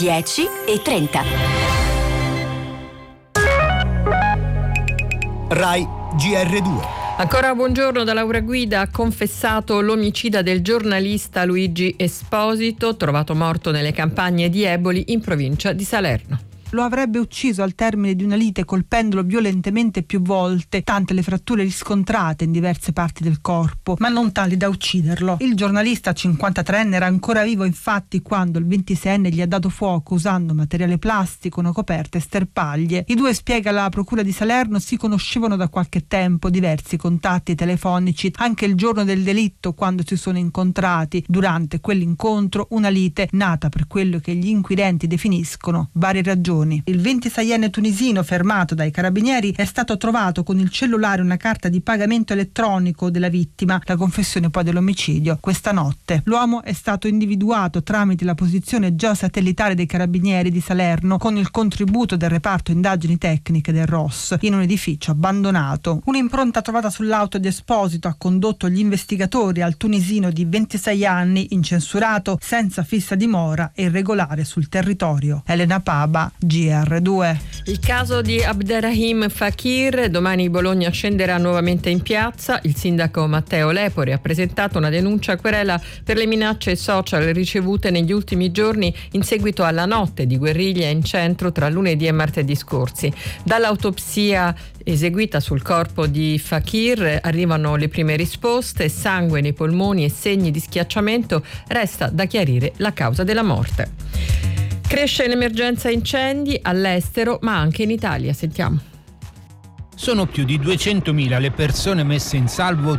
10:30. Rai GR2. Ancora buongiorno da Laura Guida. Ha confessato l'omicida del giornalista Luigi Esposito, trovato morto nelle campagne di Eboli in provincia di Salerno. Lo avrebbe ucciso al termine di una lite colpendolo violentemente più volte, tante le fratture riscontrate in diverse parti del corpo, ma non tali da ucciderlo. Il giornalista 53enne era ancora vivo infatti quando il 26enne gli ha dato fuoco usando materiale plastico, una coperta e sterpaglie. I due, spiega la procura di Salerno, si conoscevano da qualche tempo, diversi contatti telefonici, anche il giorno del delitto quando si sono incontrati. Durante quell'incontro una lite nata per quello che gli inquirenti definiscono varie ragioni. Il 26enne tunisino, fermato dai carabinieri, è stato trovato con il cellulare e una carta di pagamento elettronico della vittima, la confessione poi dell'omicidio questa notte. L'uomo è stato individuato tramite la posizione geosatellitare dei carabinieri di Salerno con il contributo del reparto indagini tecniche del ROS in un edificio abbandonato. Un'impronta trovata sull'auto di Esposito ha condotto gli investigatori al tunisino di 26 anni, incensurato, senza fissa dimora e irregolare sul territorio. Elena Paba, GR2. Il caso di Abderrahim Fakir. Domani Bologna scenderà nuovamente in piazza. Il sindaco Matteo Lepori ha presentato una denuncia a querela per le minacce social ricevute negli ultimi giorni in seguito alla notte di guerriglia in centro tra lunedì e martedì scorsi. Dall'autopsia eseguita sul corpo di Fakir arrivano le prime risposte: sangue nei polmoni e segni di schiacciamento. Resta da chiarire la causa della morte. Cresce l'emergenza incendi all'estero, ma anche in Italia. Sentiamo. Sono più di 200.000 le persone messe in salvo